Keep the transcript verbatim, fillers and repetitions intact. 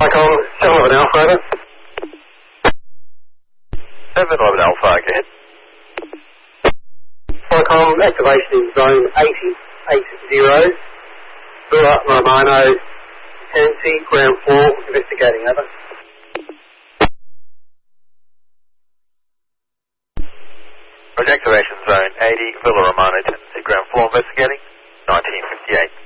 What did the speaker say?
Icon seven eleven Alpha, over. seven eleven Alpha, go ahead. Icon activation in zone eighty, eighty. Villa Romano, tenancy, ground floor, investigating, over. Roger, activation zone eighty, Villa Romano, tenancy, ground floor, investigating, nineteen fifty-eight.